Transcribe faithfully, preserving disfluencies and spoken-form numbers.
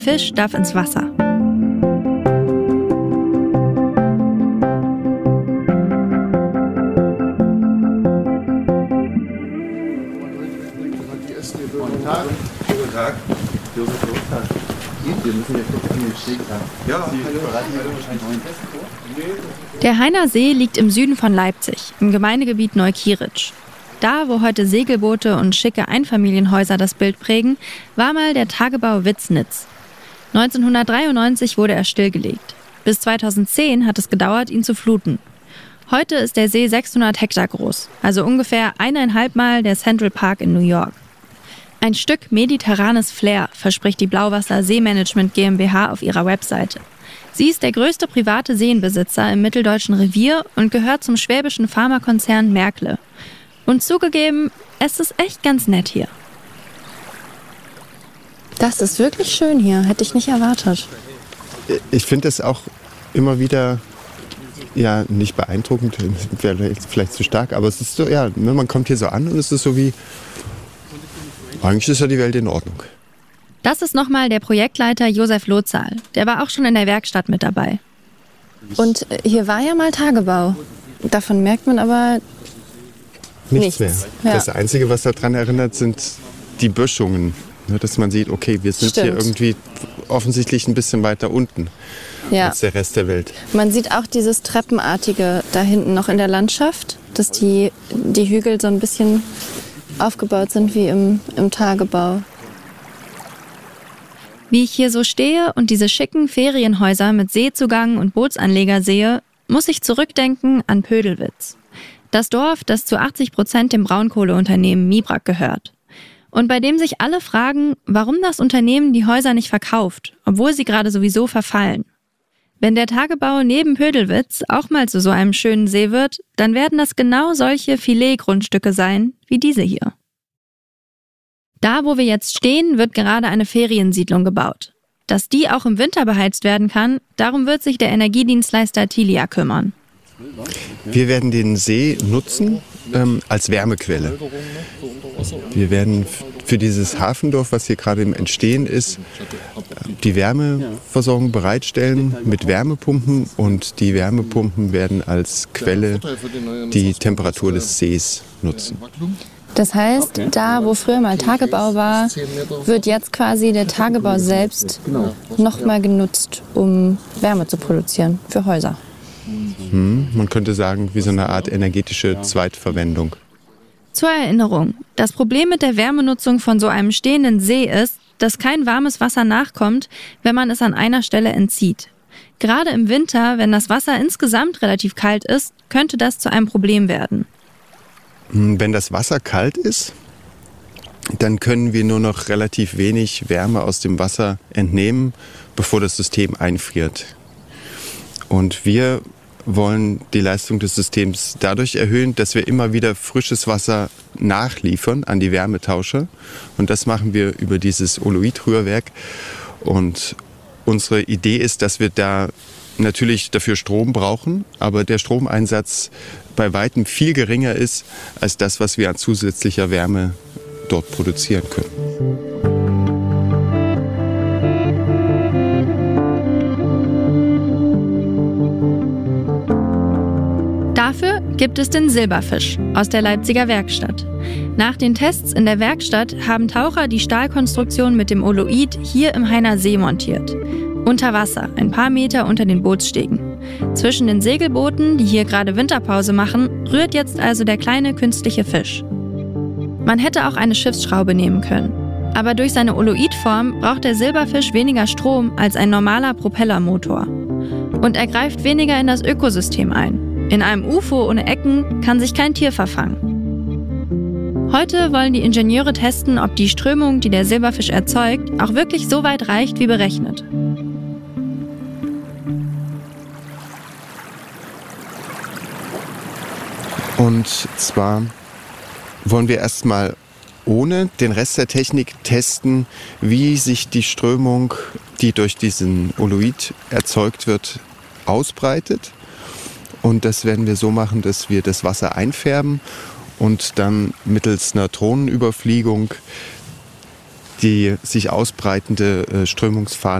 Fisch darf ins Wasser. Guten Tag. Guten Tag. Wir müssen jetzt kurz an den Steg sagen. Ja, Der Hainer See liegt im Süden von Leipzig, im Gemeindegebiet Neukirch. Da, wo heute Segelboote und schicke Einfamilienhäuser das Bild prägen, war mal der Tagebau Witznitz. neunzehnhundertdreiundneunzig wurde er stillgelegt. Bis zweitausendzehn hat es gedauert, ihn zu fluten. Heute ist der See sechshundert Hektar groß, also ungefähr eineinhalb Mal der Central Park in New York. Ein Stück mediterranes Flair verspricht die Blauwasser Seemanagement GmbH auf ihrer Webseite. Sie ist der größte private Seenbesitzer im mitteldeutschen Revier und gehört zum schwäbischen Pharmakonzern Märkle. Und zugegeben, es ist echt ganz nett hier. Das ist wirklich schön hier, hätte ich nicht erwartet. Ich finde es auch immer wieder, ja, nicht beeindruckend, wäre vielleicht zu stark, aber es ist so, ja, man kommt hier so an und es ist so wie, eigentlich ist ja die Welt in Ordnung. Das ist nochmal der Projektleiter Josef Lotzahl. Der war auch schon in der Werkstatt mit dabei. Und hier war ja mal Tagebau. Davon merkt man aber nichts, nichts mehr. Ja. Das Einzige, was daran erinnert, sind die Böschungen. Dass man sieht, okay, wir sind Stimmt. hier irgendwie offensichtlich ein bisschen weiter unten ja. als der Rest der Welt. Man sieht auch dieses Treppenartige da hinten noch in der Landschaft, dass die, die Hügel so ein bisschen aufgebaut sind wie im, im Tagebau. Wie ich hier so stehe und diese schicken Ferienhäuser mit Seezugang und Bootsanleger sehe, muss ich zurückdenken an Pödelwitz. Das Dorf, das zu achtzig Prozent dem Braunkohleunternehmen Mibrak gehört. Und bei dem sich alle fragen, warum das Unternehmen die Häuser nicht verkauft, obwohl sie gerade sowieso verfallen. Wenn der Tagebau neben Pödelwitz auch mal zu so einem schönen See wird, dann werden das genau solche Filetgrundstücke sein, wie diese hier. Da, wo wir jetzt stehen, wird gerade eine Feriensiedlung gebaut. Dass die auch im Winter beheizt werden kann, darum wird sich der Energiedienstleister Tilia kümmern. Wir werden den See nutzen ähm, als Wärmequelle. Wir werden f- für dieses Hafendorf, was hier gerade im Entstehen ist, die Wärmeversorgung bereitstellen mit Wärmepumpen und die Wärmepumpen werden als Quelle die Temperatur des Sees nutzen. Das heißt, da wo früher mal Tagebau war, wird jetzt quasi der Tagebau selbst nochmal genutzt, um Wärme zu produzieren für Häuser. Hm, man könnte sagen, wie so eine Art energetische Zweitverwendung. Zur Erinnerung, das Problem mit der Wärmenutzung von so einem stehenden See ist, dass kein warmes Wasser nachkommt, wenn man es an einer Stelle entzieht. Gerade im Winter, wenn das Wasser insgesamt relativ kalt ist, könnte das zu einem Problem werden. Wenn das Wasser kalt ist, dann können wir nur noch relativ wenig Wärme aus dem Wasser entnehmen, bevor das System einfriert. Und wir wollen die Leistung des Systems dadurch erhöhen, dass wir immer wieder frisches Wasser nachliefern an die Wärmetauscher. Und das machen wir über dieses Oluit-Rührwerk. Und unsere Idee ist, dass wir da natürlich dafür Strom brauchen, aber der Stromeinsatz bei weitem viel geringer ist als das, was wir an zusätzlicher Wärme dort produzieren können. Dafür gibt es den Silberfisch aus der Leipziger Werkstatt. Nach den Tests in der Werkstatt haben Taucher die Stahlkonstruktion mit dem Oluit hier im Hainer See montiert. Unter Wasser, ein paar Meter unter den Bootsstegen. Zwischen den Segelbooten, die hier gerade Winterpause machen, rührt jetzt also der kleine künstliche Fisch. Man hätte auch eine Schiffsschraube nehmen können. Aber durch seine Oluitform braucht der Silberfisch weniger Strom als ein normaler Propellermotor. Und er greift weniger in das Ökosystem ein. In einem U F O ohne Ecken kann sich kein Tier verfangen. Heute wollen die Ingenieure testen, ob die Strömung, die der Silberfisch erzeugt, auch wirklich so weit reicht wie berechnet. Und zwar wollen wir erstmal ohne den Rest der Technik testen, wie sich die Strömung, die durch diesen Oluit erzeugt wird, ausbreitet. Und das werden wir so machen, dass wir das Wasser einfärben und dann mittels Neutronenüberfliegung die sich ausbreitende äh, Strömungsfahne